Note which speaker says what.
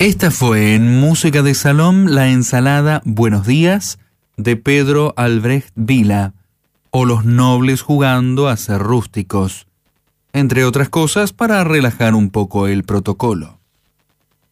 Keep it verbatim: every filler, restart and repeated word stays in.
Speaker 1: Esta fue en Música de Salón la ensalada Buenos Días de Pedro Albrecht Vila, o Los nobles jugando a ser rústicos, entre otras cosas para relajar un poco el protocolo.